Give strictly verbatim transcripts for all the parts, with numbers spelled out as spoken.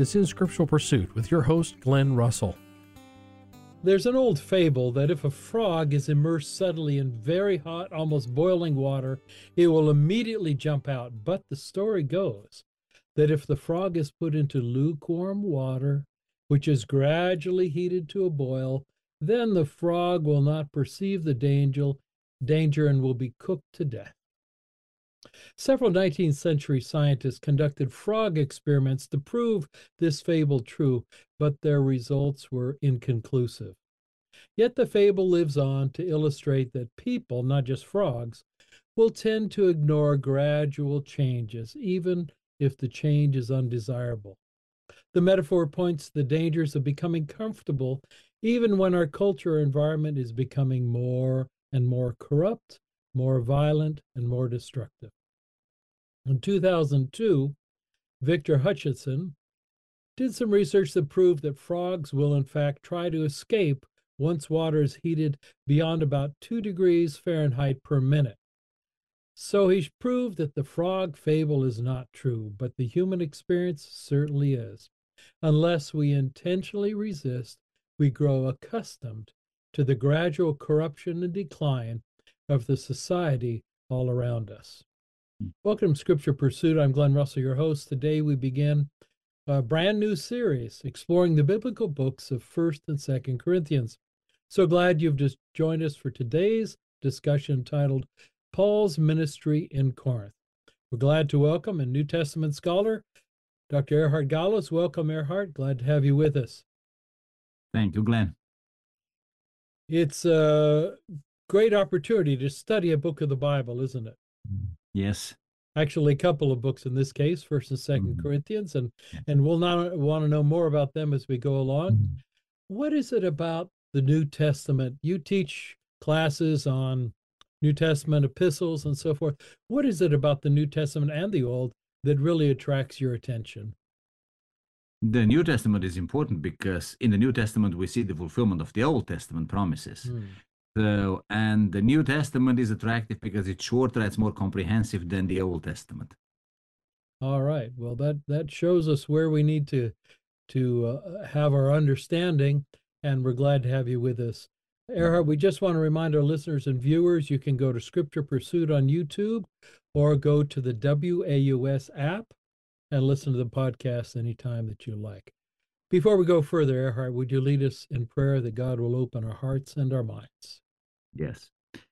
is In Scriptural Pursuit with your host, Glenn Russell. There's an old fable that if a frog is immersed suddenly in very hot, almost boiling water, it will immediately jump out. But the story goes that if the frog is put into lukewarm water, which is gradually heated to a boil, then the frog will not perceive the danger, danger and will be cooked to death. Several nineteenth century scientists conducted frog experiments to prove this fable true, but their results were inconclusive. Yet the fable lives on to illustrate that people, not just frogs, will tend to ignore gradual changes, even if the change is undesirable. The metaphor points to the dangers of becoming comfortable, even when our culture or environment is becoming more and more corrupt, more violent, and more destructive. In two thousand two, Victor Hutchinson did some research that proved that frogs will in fact try to escape once water is heated beyond about two degrees Fahrenheit per minute. So he proved that the frog fable is not true, but the human experience certainly is. Unless we intentionally resist, we grow accustomed to the gradual corruption and decline of the society all around us. Welcome to Scripture Pursuit. I'm Glenn Russell, your host. Today we begin a brand new series exploring the biblical books of First and Second Corinthians. So glad you've just joined us for today's discussion titled Paul's Ministry in Corinth. We're glad to welcome a New Testament scholar, Doctor Erhard Gallos. Welcome, Erhard. Glad to have you with us. Thank you, Glenn. It's a great opportunity to study a book of the Bible, isn't it? Yes. Actually, a couple of books in this case, First and Second mm-hmm. Corinthians, and, and we'll not want to know more about them as we go along. Mm-hmm. What is it about the New Testament? You teach classes on New Testament epistles and so forth. What is it about the New Testament and the Old that really attracts your attention? The New Testament is important because in the New Testament we see the fulfillment of the Old Testament promises. Mm. So, and the New Testament is attractive because it's shorter, it's more comprehensive than the Old Testament. All right. Well, that, that shows us where we need to, to uh, have our understanding, and we're glad to have you with us. Erhard, we just want to remind our listeners and viewers, you can go to Scripture Pursuit on YouTube or go to the W A U S app and listen to the podcast anytime that you like. Before we go further, Erhard, would you lead us in prayer that God will open our hearts and our minds? Yes.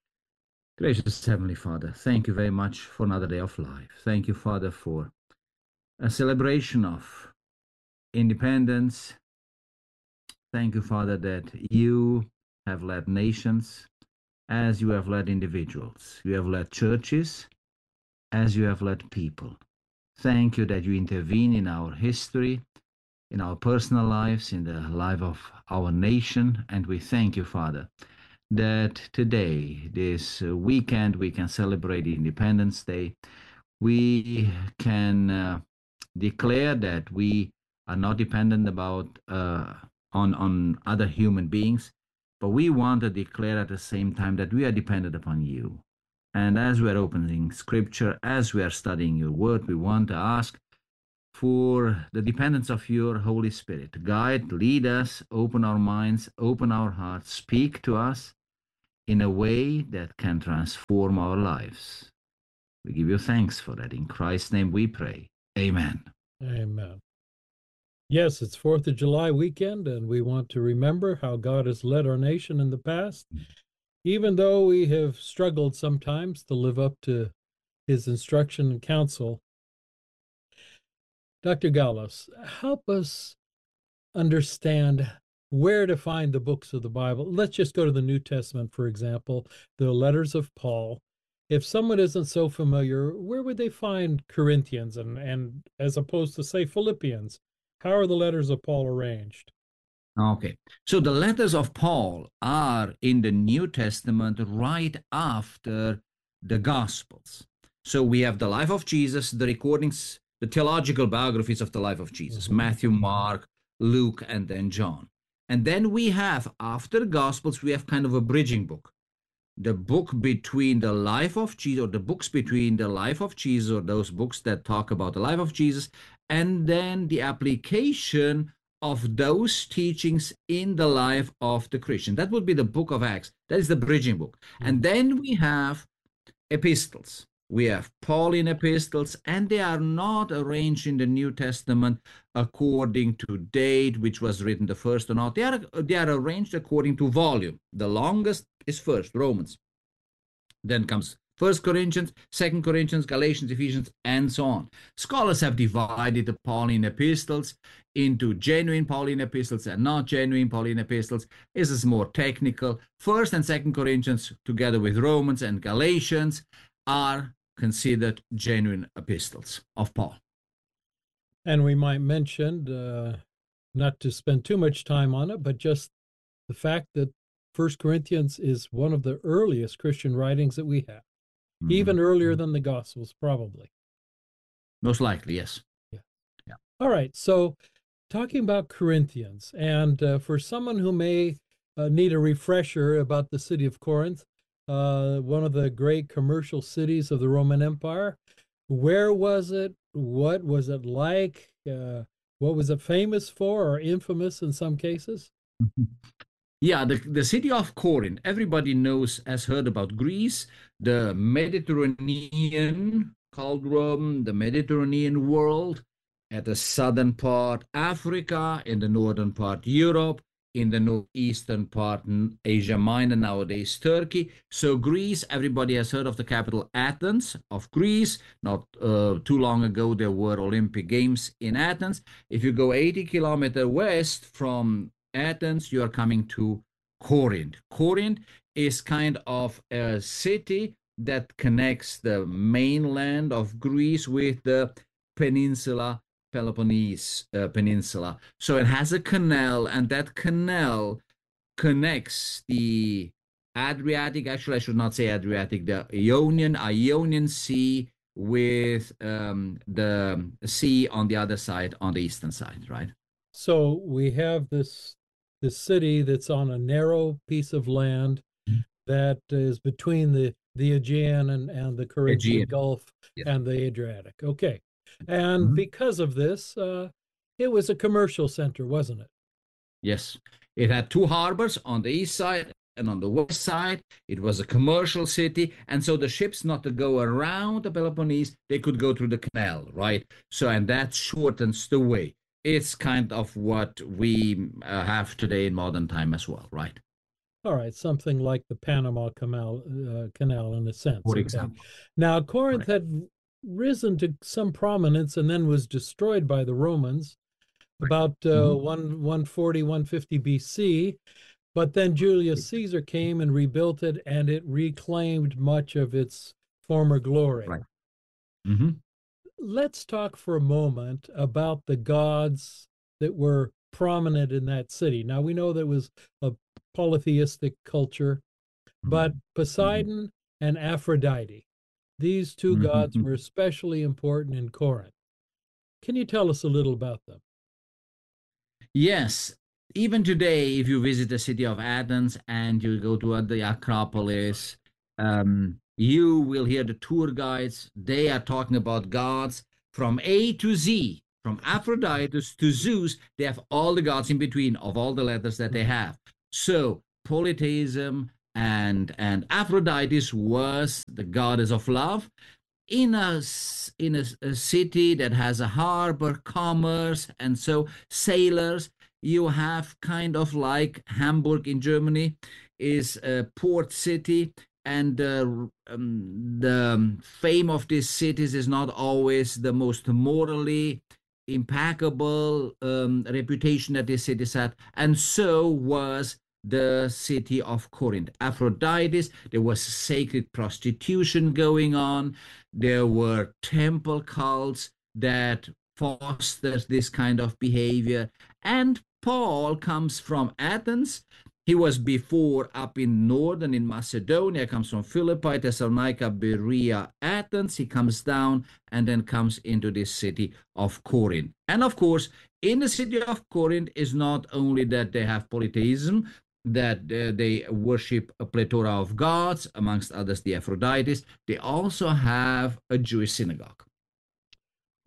Gracious Heavenly Father, thank you very much for another day of life. Thank you, Father, for a celebration of independence. Thank you, Father, that you have led nations as you have led individuals. You have led churches as you have led people. Thank you that you intervene in our history, in our personal lives, in the life of our nation. And we thank you, Father, that today, this weekend, we can celebrate Independence Day. We can uh, declare that we are not dependent about uh, on, on other human beings, but we want to declare at the same time that we are dependent upon you. And as we are opening Scripture, as we are studying your word, we want to ask for the dependence of your Holy Spirit. Guide, lead us, open our minds, open our hearts, speak to us in a way that can transform our lives. We give you thanks for that. In Christ's name we pray. Amen. Amen. Yes, it's fourth of July weekend, and we want to remember how God has led our nation in the past, even though we have struggled sometimes to live up to his instruction and counsel. Doctor Gallos, help us understand where to find the books of the Bible. Let's just go to the New Testament, for example, the letters of Paul. If someone isn't so familiar, where would they find Corinthians and, and as opposed to, say, Philippians? How are the letters of Paul arranged? Okay, so the letters of Paul are in the New Testament right after the Gospels. So we have the life of Jesus, the recordings, the theological biographies of the life of Jesus, mm-hmm. Matthew, Mark, Luke, and then John. And then we have, after the Gospels, we have kind of a bridging book. The book between the life of Jesus, or the books between the life of Jesus, or those books that talk about the life of Jesus and then the application of those teachings in the life of the Christian. That would be the book of Acts. That is the bridging book. Mm-hmm. And then we have epistles. We have Pauline epistles, and they are not arranged in the New Testament according to date, which was written the first or not. They are, they are arranged according to volume. The longest is first, Romans. Then comes First Corinthians, Second Corinthians, Galatians, Ephesians, and so on. Scholars have divided the Pauline epistles into genuine Pauline epistles and not genuine Pauline epistles. This is more technical. First and Second Corinthians, together with Romans and Galatians, are considered genuine epistles of Paul. And we might mention, uh, not to spend too much time on it, but just the fact that First Corinthians is one of the earliest Christian writings that we have, mm-hmm. even earlier than the Gospels, probably. Most likely, yes. Yeah. Yeah. All right. So, talking about Corinthians, and uh, for someone who may uh, need a refresher about the city of Corinth, uh, one of the great commercial cities of the Roman Empire, where was it? What was it like? Uh, what was it famous for, or infamous in some cases? Yeah, the, the city of Corinth, everybody knows, has heard about Greece, the Mediterranean cauldron, the Mediterranean world, at the southern part, Africa, in the northern part, Europe, in the northeastern part, Asia Minor, nowadays Turkey. So Greece, everybody has heard of the capital Athens of Greece. Not uh, too long ago, there were Olympic Games in Athens. If you go eighty kilometers west from Athens, you are coming to Corinth. Corinth is kind of a city that connects the mainland of Greece with the peninsula, Peloponnese uh, Peninsula. So it has a canal, and that canal connects the Adriatic, actually I should not say Adriatic, the Ionian, Ionian Sea with um, the sea on the other side, on the eastern side, right? So we have this this city that's on a narrow piece of land mm-hmm. that is between the, the Aegean and, and the Corinthian Gulf yes. and the Adriatic. Okay. And mm-hmm. because of this, uh, it was a commercial center, wasn't it? Yes. It had two harbors on the east side and on the west side. It was a commercial city. And so the ships, not to go around the Peloponnese, they could go through the canal, right? So, and that shortens the way. It's kind of what we uh, have today in modern time as well, right? All right, something like the Panama Canal, uh, canal in a sense. For okay. example. Now, Corinth right. had risen to some prominence and then was destroyed by the Romans about uh, mm-hmm. one, one forty, one fifty B C. But then Julius Caesar came and rebuilt it, and it reclaimed much of its former glory. Right. Mm-hmm. Let's talk for a moment about the gods that were prominent in that city. Now, we know there was a polytheistic culture, but Poseidon mm-hmm. and Aphrodite, these two mm-hmm. gods were especially important in Corinth. Can you tell us a little about them? Yes. Even today, if you visit the city of Athens and you go to the Acropolis, um, you will hear the tour guides. They are talking about gods from A to Z, from Aphrodite to Zeus. They have all the gods in between of all the letters that they have. So polytheism and, and Aphrodite was the goddess of love. In a, in a, a city that has a harbor, commerce, and so sailors, you have kind of like Hamburg in Germany is a port city. And uh, um, the fame of these cities is not always the most morally impeccable um, reputation that these cities had. And so was the city of Corinth. Aphrodite, there was sacred prostitution going on. There were temple cults that fostered this kind of behavior. And Paul comes from Athens. He was before up in northern in Macedonia, comes from Philippi, Thessalonica, Berea, Athens. He comes down and then comes into this city of Corinth. And of course, in the city of Corinth is not only that they have polytheism, that uh, they worship a plethora of gods, amongst others the Aphrodites. They also have a Jewish synagogue.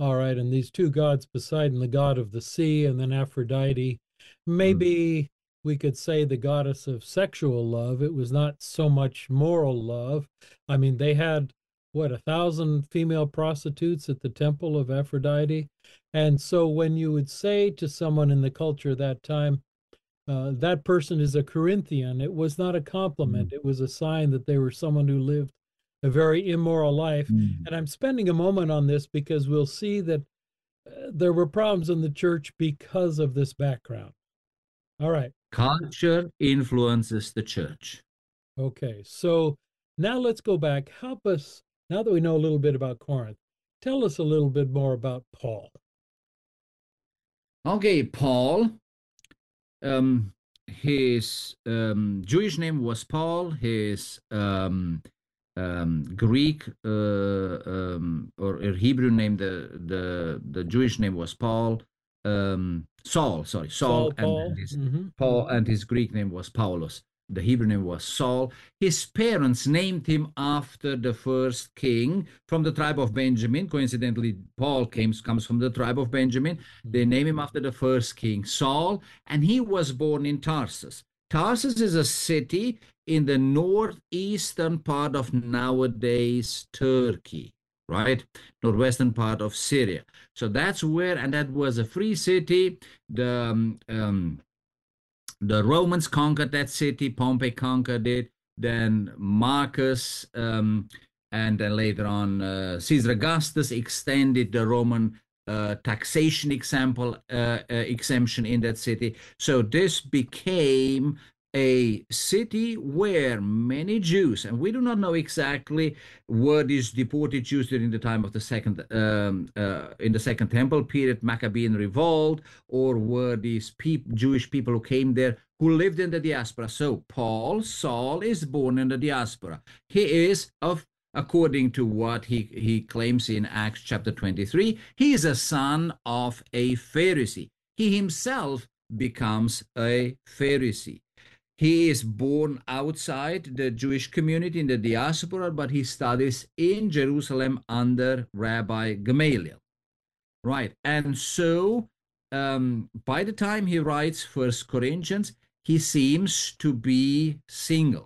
All right, and these two gods, Poseidon, the god of the sea, and then Aphrodite, Mm. maybe we could say the goddess of sexual love. It was not so much moral love. I mean, they had, what, a thousand female prostitutes at the temple of Aphrodite. And so when you would say to someone in the culture at that time, uh, that person is a Corinthian, it was not a compliment. Mm. It was a sign that they were someone who lived a very immoral life. Mm. And I'm spending a moment on this because we'll see that uh, there were problems in the church because of this background. All right. Culture influences the church. Okay. So now let's go back. Help us, now that we know a little bit about Corinth, tell us a little bit more about Paul. Okay, Paul. Um, his um, Jewish name was Paul. His um, um, Greek uh, um, or, or Hebrew name, the the the Jewish name was Paul. Um, Saul, sorry, Saul, Saul, and, Paul. and his Mm-hmm. Paul, and his Greek name was Paulus. The Hebrew name was Saul. His parents named him after the first king from the tribe of Benjamin. Coincidentally, Paul came, comes from the tribe of Benjamin. They name him after the first king, Saul, and he was born in Tarsus. Tarsus is a city in the northeastern part of nowadays Turkey, right? Northwestern part of Syria. So that's where, and that was a free city. The um, um, the Romans conquered that city. Pompey conquered it. Then Marcus, um, and then later on uh, Caesar Augustus extended the Roman uh, taxation example uh, uh, exemption in that city. So this became a city where many Jews, and we do not know exactly were these deported Jews during the time of the second, um, uh, in the Second Temple period, Maccabean revolt, or were these peop Jewish people who came there who lived in the diaspora. So Paul, Saul, is born in the diaspora. He is of according to what he, he claims in Acts chapter twenty-three, he is a son of a Pharisee. He himself becomes a Pharisee. He is born outside the Jewish community in the diaspora, but he studies in Jerusalem under Rabbi Gamaliel. Right. And so um, by the time he writes First Corinthians, he seems to be single.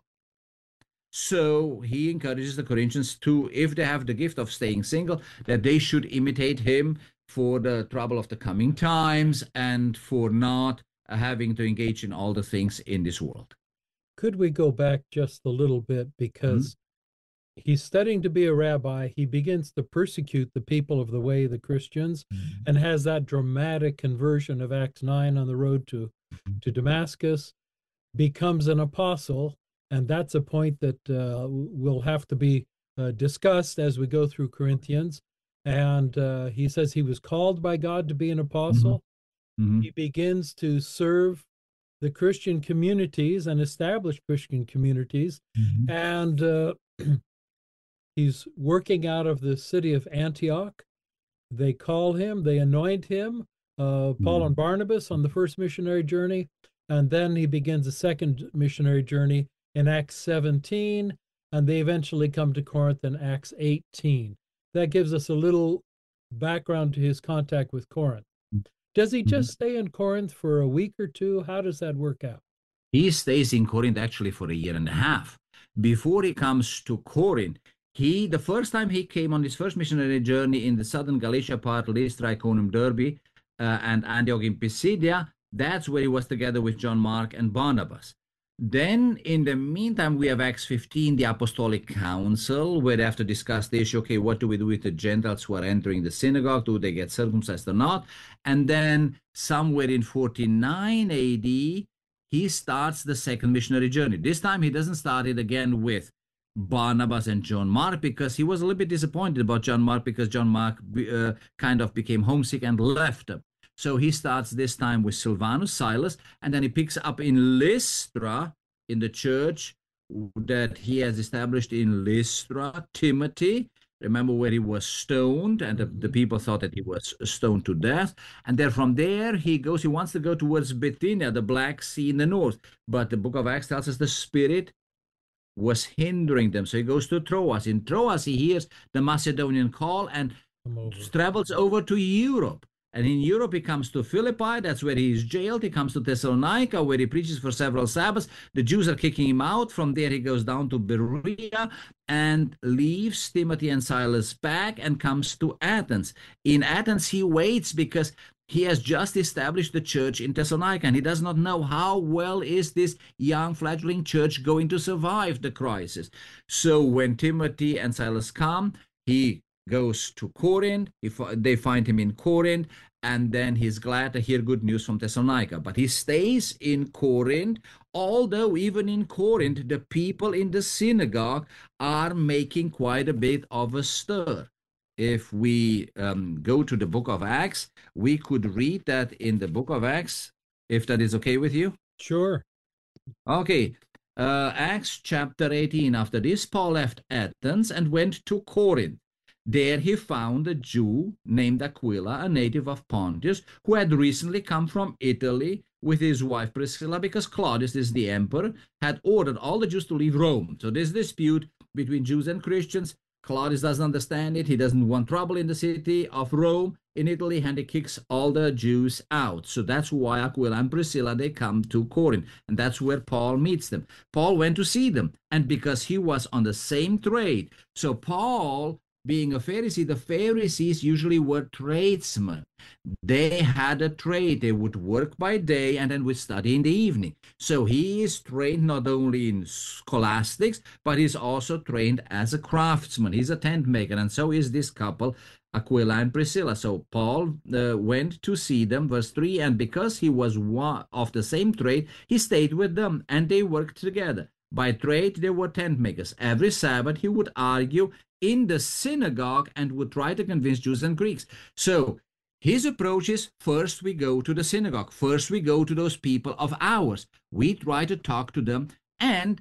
So he encourages the Corinthians to, if they have the gift of staying single, that they should imitate him for the trouble of the coming times and for not having to engage in all the things in this world. Could we go back just a little bit, because mm-hmm. he's studying to be a rabbi. He begins to persecute the people of the way, the Christians, mm-hmm. and has that dramatic conversion of Acts nine on the road to, mm-hmm. to Damascus, becomes an apostle. And that's a point that uh, will have to be uh, discussed as we go through Corinthians. And uh, he says he was called by God to be an apostle. Mm-hmm. He begins to serve the Christian communities and establish Christian communities. Mm-hmm. And uh, he's working out of the city of Antioch. They call him, they anoint him, uh, Paul mm-hmm. and Barnabas on the first missionary journey. And then he begins a second missionary journey in Acts seventeen, and they eventually come to Corinth in Acts eighteen. That gives us a little background to his contact with Corinth. Does he just stay in Corinth for a week or two? How does that work out? He stays in Corinth actually for a year and a half. Before he comes to Corinth, he, the first time he came on his first missionary journey in the southern Galatia part, Lystra, Iconium, Derbe, uh, and Antioch in Pisidia, that's where he was together with John Mark and Barnabas. Then, in the meantime, we have Acts fifteen, the Apostolic Council, where they have to discuss the issue, okay, what do we do with the Gentiles who are entering the synagogue? Do they get circumcised or not? And then, somewhere in forty-nine A D, he starts the second missionary journey. This time, he doesn't start it again with Barnabas and John Mark, because he was a little bit disappointed about John Mark, because John Mark uh, kind of became homesick and left him. So he starts this time with Silvanus, Silas, and then he picks up in Lystra, in the church that he has established in Lystra, Timothy. Remember where he was stoned, and the, the people thought that he was stoned to death. And then from there he goes, he wants to go towards Bithynia, the Black Sea in the north. But the book of Acts tells us the Spirit was hindering them. So he goes to Troas. In Troas he hears the Macedonian call, and come over. travels over to Europe. And in Europe, he comes to Philippi. That's where he is jailed. He comes to Thessalonica, where he preaches for several Sabbaths. The Jews are kicking him out. From there, he goes down to Berea and leaves Timothy and Silas back and comes to Athens. In Athens, he waits because he has just established the church in Thessalonica, and he does not know how well is this young fledgling church going to survive the crisis. So when Timothy and Silas come, he goes to Corinth. He, they find him in Corinth, and then he's glad to hear good news from Thessalonica. But he stays in Corinth, although even in Corinth, the people in the synagogue are making quite a bit of a stir. If we um, go to the book of Acts, we could read that in the book of Acts, if that is okay with you. Sure. Okay. Uh, Acts chapter eighteen. After this, Paul left Athens and went to Corinth. There he found a Jew named Aquila, a native of Pontus, who had recently come from Italy with his wife Priscilla, because Claudius, is the emperor, had ordered all the Jews to leave Rome. So this dispute between Jews and Christians, Claudius doesn't understand it. He doesn't want trouble in the city of Rome in Italy, and he kicks all the Jews out. So that's why Aquila and Priscilla, they come to Corinth, and that's where Paul meets them. Paul went to see them, and because he was on the same trade, so Paul, being a Pharisee, the Pharisees usually were tradesmen. They had a trade. They would work by day and then would study in the evening. So he is trained not only in scholastics, but he's also trained as a craftsman. He's a tent maker, and so is this couple, Aquila and Priscilla. So Paul uh, went to see them, verse three, and because he was one of the same trade, he stayed with them, and they worked together. By trade, they were tent makers. Every Sabbath, he would argue in the synagogue and would try to convince Jews and Greeks. So his approach is, first we go to the synagogue. First we go to those people of ours. We try to talk to them. And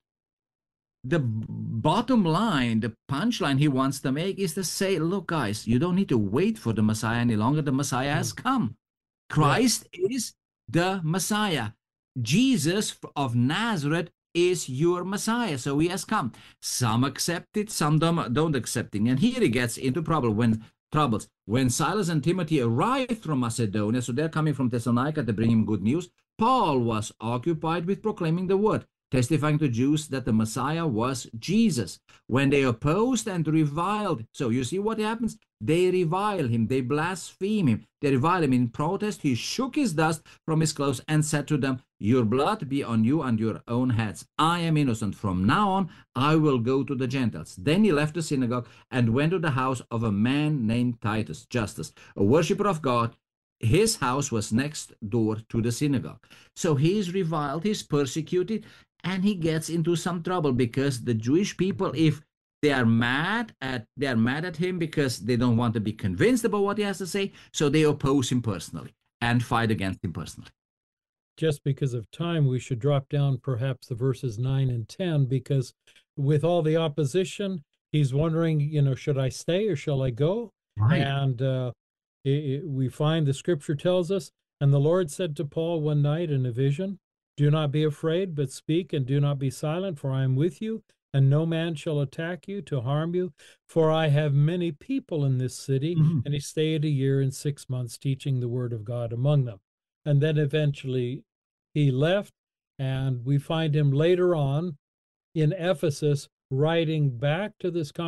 the bottom line, the punchline he wants to make is to say, look, guys, you don't need to wait for the Messiah any longer. The Messiah has come. Christ yeah. is the Messiah. Jesus of Nazareth is your Messiah, so he has come. Some accept it, some don't accept it. And here he gets into problem when troubles. When Silas and Timothy arrived from Macedonia, so they're coming from Thessalonica to bring him good news, Paul was occupied with proclaiming the word, testifying to Jews that the Messiah was Jesus. When they opposed and reviled, so you see what happens? They revile him, they blaspheme him, they revile him. In protest, he shook his dust from his clothes and said to them, your blood be on you and your own heads. I am innocent. From now on, I will go to the Gentiles. Then he left the synagogue and went to the house of a man named Titus, Justus, a worshiper of God. His house was next door to the synagogue. So he is reviled, he is persecuted, and he gets into some trouble because the Jewish people, if they are mad at they are mad at him because they don't want to be convinced about what he has to say, so they oppose him personally and fight against him personally. Just because of time, we should drop down perhaps the verses nine and ten, because with all the opposition, he's wondering, you know, should I stay or shall I go? Right. And uh, it, it, we find the scripture tells us, and the Lord said to Paul one night in a vision, do not be afraid, but speak and do not be silent, for I am with you, and no man shall attack you to harm you, for I have many people in this city. Mm-hmm. And he stayed a year and six months teaching the word of God among them. And then eventually he left, and we find him later on in Ephesus writing back to this